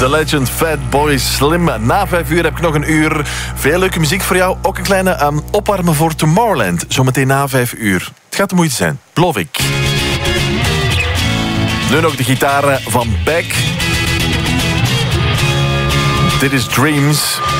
The Legend, Fatboy Slim. Na 5 uur heb ik nog een uur. Veel leuke muziek voor jou. Ook een kleine opwarmen voor Tomorrowland. Zometeen na 5 uur. Het gaat de moeite zijn. Beloof ik. Nu nog de gitaren van Beck. Dit is Dreams.